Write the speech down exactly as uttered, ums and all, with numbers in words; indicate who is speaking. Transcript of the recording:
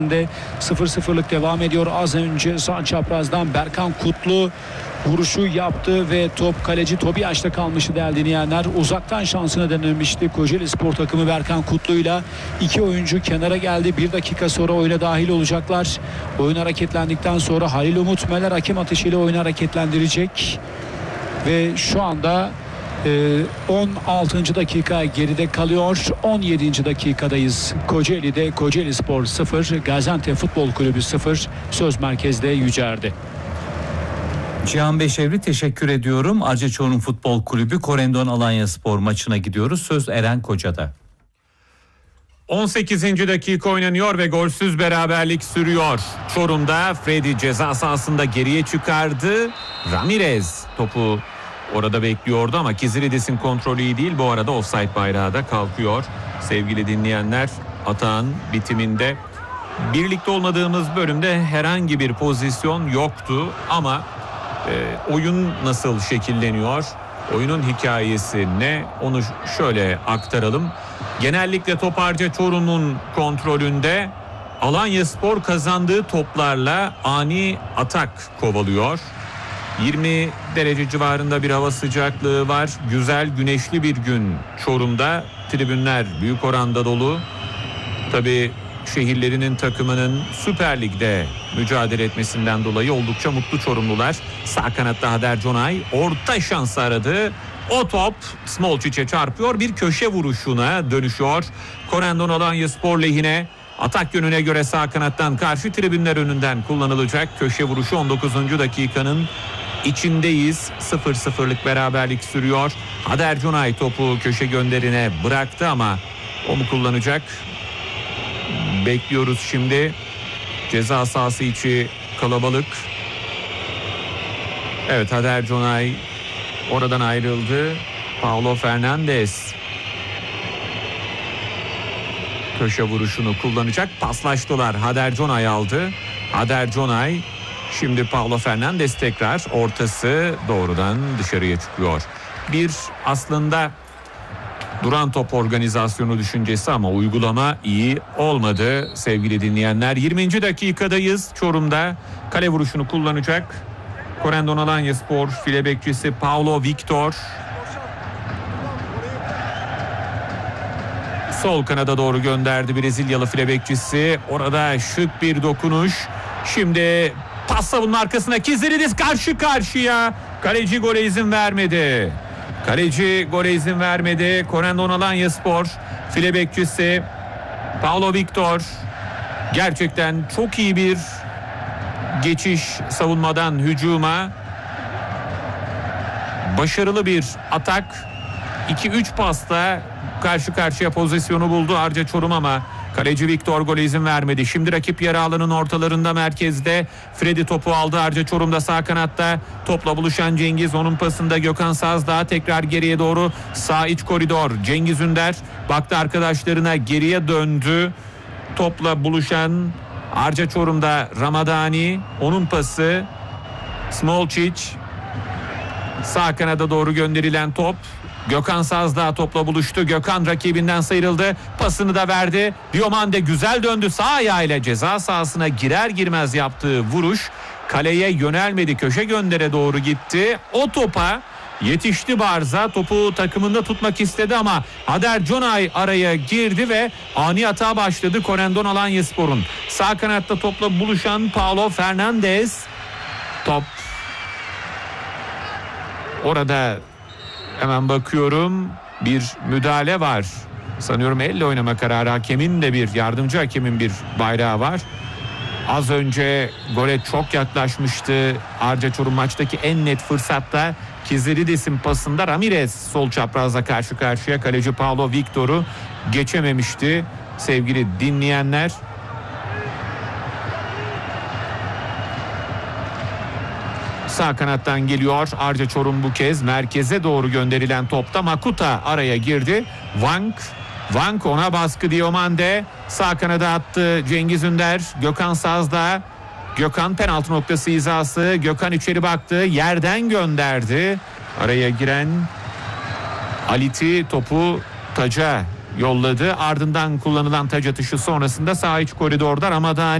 Speaker 1: sıfır sıfırlık devam ediyor. Az önce sağ çaprazdan Berkan Kutlu vuruşu yaptı ve top kaleci Tobias'ta kalmıştı değerli dinleyenler. Uzaktan şansını denemişti Kocaeli Spor takımı Berkan Kutlu'yla. İki oyuncu kenara geldi. Bir dakika sonra oyuna dahil olacaklar. Oyun hareketlendikten sonra Halil Umut Meler hakem atışıyla oyunu hareketlendirecek. Ve şu anda on altıncı dakika geride kalıyor. on yedinci dakikadayız. Kocaeli'de Kocaeli Spor sıfır, Gaziantep Futbol Kulübü sıfır. Söz merkezde Yücer'de.
Speaker 2: Cihan Beşevri teşekkür ediyorum. Arcaçoğlu Futbol Kulübü Korendon Alanyaspor maçına gidiyoruz. Söz Eren Koca'da.
Speaker 3: on sekizinci dakika oynanıyor ve golsüz beraberlik sürüyor. Çorum'da Freddy ceza sahasında geriye çıkardı. Ramirez topu orada bekliyordu ama Kiziridis'in kontrolü iyi değil. Bu arada offside bayrağı da kalkıyor. Sevgili dinleyenler, atağın bitiminde birlikte olmadığımız bölümde herhangi bir pozisyon yoktu ama e, oyun nasıl şekilleniyor? Oyunun hikayesi ne? Onu şöyle aktaralım. Genellikle top Arcaçoğlu'nun kontrolünde. Alanyaspor kazandığı toplarla ani atak kovalıyor. yirmi derece civarında bir hava sıcaklığı var. Güzel güneşli bir gün Çorum'da. Tribünler büyük oranda dolu. Tabii şehirlerinin takımının Süper Lig'de mücadele etmesinden dolayı oldukça mutlu Çorumlular. Sağ kanatta Hader Conay orta şans aradı. O top Smolčić'e çarpıyor. Bir köşe vuruşuna dönüşüyor. Korendon Alanyaspor lehine. Atak yönüne göre sağ kanattan karşı tribünler önünden kullanılacak köşe vuruşu. on dokuzuncu dakikanın içindeyiz. sıfır sıfırlık beraberlik sürüyor. Hader Conay topu köşe gönderine bıraktı ama o mu kullanacak? Bekliyoruz şimdi. Ceza sahası içi kalabalık. Evet, Hader Conay oradan ayrıldı. Paulo Fernandes köşe vuruşunu kullanacak. Paslaştılar. Hader Conay aldı. Hader Conay şimdi Paulo Fernandes tekrar ortası doğrudan dışarıya çıkıyor. Bir aslında duran top organizasyonu düşüncesi ama uygulama iyi olmadı sevgili dinleyenler. yirminci dakikadayız. Çorum'da kale vuruşunu kullanacak Korendon Alanyaspor file bekçisi Paulo Victor. Sol kanada doğru gönderdi Brezilyalı file bekçisi. Orada şık bir dokunuş. Şimdi pas savunma arkasına Kiziridis karşı karşıya. Kaleci gole izin vermedi. Kaleci gole izin vermedi. Korendon Alanyaspor file bekçisi Paulo Victor gerçekten çok iyi bir geçiş savunmadan hücuma. Başarılı bir atak. iki üç pasta karşı karşıya pozisyonu buldu Arcaçoğlu ama kaleci Victor gole izin vermedi. Şimdi rakip yarı alanın ortalarında merkezde Freddy topu aldı. Arcaçoğlu'nda sağ kanatta topla buluşan Cengiz, onun pasında Gökhan Sazdağ tekrar geriye doğru sağ iç koridor. Cengiz Ünder baktı arkadaşlarına, geriye döndü. Topla buluşan Arcaçoğlu'nda Ramadani, onun pası Smolčić, sağ kanada doğru gönderilen top. Gökhan Sazdağ topla buluştu. Gökhan rakibinden sıyrıldı. Pasını da verdi. Diomande güzel döndü. Sağ ayağıyla ceza sahasına girer girmez yaptığı vuruş kaleye yönelmedi. Köşe göndere doğru gitti. O topa yetişti Barza. Topu takımında tutmak istedi ama Hader Conay araya girdi ve ani hata başladı Korendon Alanyaspor'un. Sağ kanatta topla buluşan Paulo Fernandes. Top orada. Hemen bakıyorum, bir müdahale var. Sanıyorum elle oynama kararı, hakemin de bir yardımcı hakemin bir bayrağı var. Az önce gole çok yaklaşmıştı. Arcaçoğlu maçtaki en net fırsatta Kiziridis'in pasında Ramirez sol çaprazla karşı karşıya kaleci Paulo Victor'u geçememişti sevgili dinleyenler. Sağ kanattan geliyor Arcaçoğlu bu kez merkeze doğru gönderilen topta Makuta araya girdi. Vank, Vank ona baskı Diomande sağ kanada attı Cengiz Ünder. Gökhan Sazdağ, Gökhan penaltı noktası hizası. Gökhan içeri baktı, yerden gönderdi. Araya giren Aliti topu taca yolladı. Ardından kullanılan taç atışı sonrasında sağ iç koridorda Ramadani